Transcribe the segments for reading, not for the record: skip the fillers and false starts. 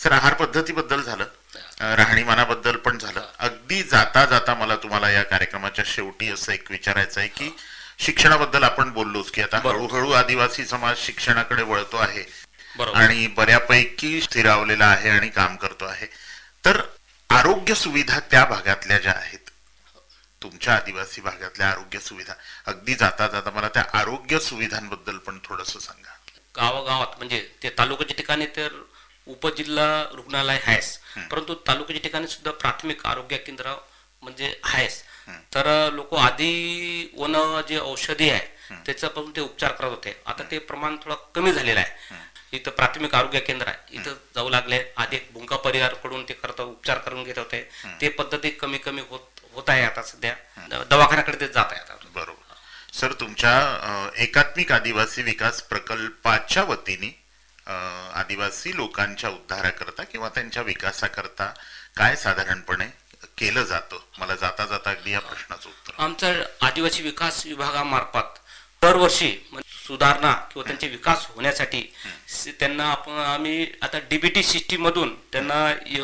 Sir, आहार पद्धतीबद्दल झालं, राहणीमानाबद्दल पण झालं. अगदी जाता जाता मला तुम्हाला या कार्यक्रमाच्या शेवटी असं एक विचारायचं आहे की शिक्षणाबद्दल आपण बोललोच की आता हळूहळू आदिवासी समाज शिक्षणाकडे वळतो आहे आणि बऱ्यापैकी स्थिरावलेला आहे आणि काम करतो आहे. तर आरोग्य सुविधा त्या भागातल्या ज्या आहेत, तुमच्या आदिवासी भागातल्या आरोग्य सुविधा, अगदी जाता जाता मला त्या आरोग्य सुविधांबद्दल पण थोडस सांगा. गावागावात म्हणजे ते तालुक्याच्या ठिकाणी तर उपजिल्हा रुग्णालय आहेच, परंतु तालुक्याच्या ठिकाणी सुद्धा प्राथमिक आरोग्य केंद्र म्हणजे आहेच. तर लोक आधी वन जे औषधी आहे त्याच्यापासून ते उपचार करत होते. आता ते प्रमाण थोडं कमी झालेलं आहे. इथं प्राथमिक आरोग्य केंद्र आहे, इथं जाऊ लागले. आधी भुंका परिवार कडून ते करता उपचार करून घेत होते, ते पद्धती कमी कमी होत आहे. आता सध्या दवाखान्याकडे ते जात आहे आता. बरोबर. सर, तुमच्या एकात्मिक आदिवासी विकास प्रकल्पाच्या वतीने आदिवासी लोकांच्या उद्धाराकरता किंवा त्यांच्या विकासाकरता काय साधारणपणे केलं जातं? मला जाता जाता अगदी या प्रश्नाचं उत्तर. आमच्या आदिवासी विकास विभागामार्फत दरवर्षी सुधारणा किंवा त्यांचे विकास होण्यासाठी त्यांना आम्ही आता डीबीटी सिस्टीम मधून त्यांना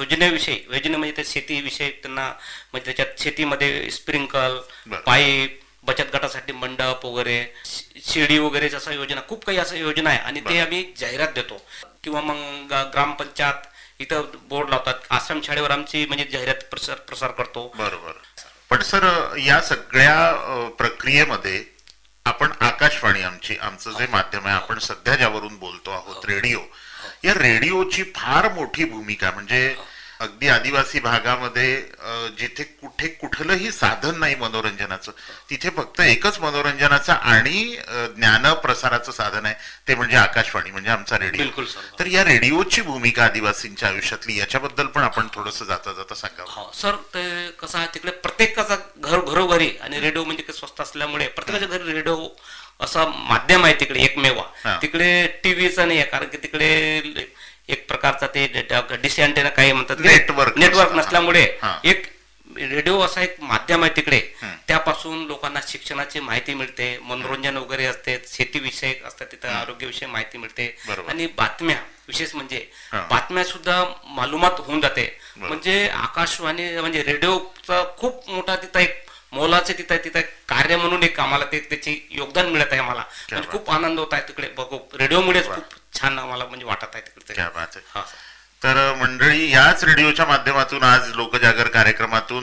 योजने म्हणजे त्या शेतीविषयी त्यांना म्हणजे त्याच्यात शेतीमध्ये स्प्रिंकल पाईप, बचत गटासाठी मंडप वगैरे, शिडी वगैरे जसा योजना, खूप काही असं योजना आहे आणि ते आम्ही जाहिरात देतो. किंवा मग ग्रामपंचायत इथं बोर्ड लावतात, आश्रम शाळेवर आमची म्हणजे जाहिरात प्रसार करतो. बरोबर. पण सर, या सगळ्या प्रक्रियेमध्ये आपण आकाशवाणी, आमचं जे माध्यम आहे, आपण सध्या ज्यावरून बोलतो आहोत, रेडिओ, या रेडिओची फार मोठी भूमिका. म्हणजे अगदी आदिवासी भागामध्ये जिथे कुठे कुठलंही साधन नाही मनोरंजनाचं, तिथे फक्त एकच मनोरंजनाचं आणि ज्ञान प्रसाराचं साधन आहे, ते म्हणजे आकाशवाणी, म्हणजे आमचा रेडिओ. तर या रेडिओची भूमिका आदिवासींच्या आयुष्यातली, याच्याबद्दल पण आपण थोडस जाता जाता सांगावं. सर, ते कसं आहे, तिकडे प्रत्येकाचा घरोघरी आणि रेडिओ म्हणजे स्वस्त असल्यामुळे प्रत्येकाच्या घरी रेडिओ असं माध्यम आहे तिकडे एकमेव. तिकडे टीव्हीचं नाही आहे, कारण की तिकडे एक प्रकारचा ते डिश अँटेना काही म्हणतात नेटवर्क नसल्यामुळे एक रेडिओ असा एक माध्यम आहे तिकडे. त्यापासून लोकांना शिक्षणाची माहिती मिळते, मनोरंजन वगैरे असते, शेतीविषयक असतात, तिथं आरोग्यविषयी माहिती मिळते आणि बातम्या, विशेष म्हणजे बातम्या सुद्धा मालूमात होऊन जाते. म्हणजे आकाशवाणी म्हणजे रेडिओचा खूप मोठा तिथं एक मोलाचे तिथं कार्य म्हणून एक आम्हाला त्याची योगदान मिळत आहे. मला म्हणजे खूप आनंद होत आहे तिकडे रेडिओमुळेच. खूप छान आम्हाला म्हणजे वाटत आहे तिकडे. तर मंडळी, याच रेडिओच्या माध्यमातून आज लोकजागर कार्यक्रमातून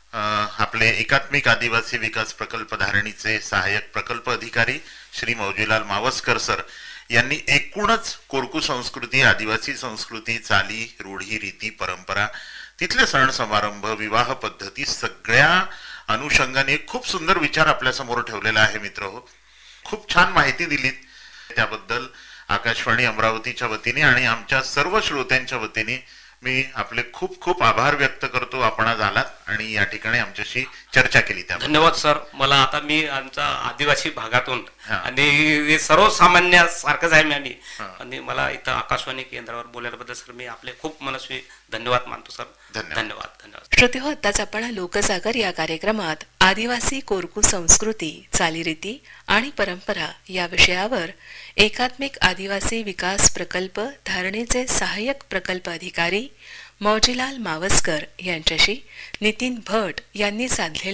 आपले एकात्मिक आदिवासी विकास प्रकल्प धारणीचे सहाय्यक प्रकल्प अधिकारी श्री मौजीलाल मावस्कर सर यांनी एकूणच कोरकू संस्कृती, आदिवासी संस्कृती, चाली, रूढी, रीती, परंपरा, तिथले सण समारंभ, विवाह पद्धती, सगळ्या अनुषंगाने खूप सुंदर विचार आपल्या समोर ठेवलेला आहे. मित्र हो, खूप छान माहिती दिलीत. त्याबद्दल आकाशवाणी अमरावतीच्या वतीने आणि आमच्या सर्व श्रोत्यांच्या वतीने मी आपले खूप खूप आभार व्यक्त करतो. आपण आज आलात आणि या ठिकाणी आमच्याशी चर्चा केली. त्या धन्यवाद सर. मला आता मी आमच्या आदिवासी भागातून आणि सर्वसामान्य सारखंच आहे मी, आणि मला इथं आकाशवाणी केंद्रावर बोलल्याबद्दल सर मी आपले खूप मनस्वी धन्यवाद मानतो सर. धन्यवाद. श्रोते हो, आताच आपण लोकजागर या कार्यक्रमात आदिवासी कोरकू संस्कृती, चालीरीती आणि परंपरा या विषयावर एकात्मिक आदिवासी विकास प्रकल्प धारणेचे सहाय्यक प्रकल्प अधिकारी मौजीलाल मावस्कर यांच्याशी नितीन भट यांनी साधलेला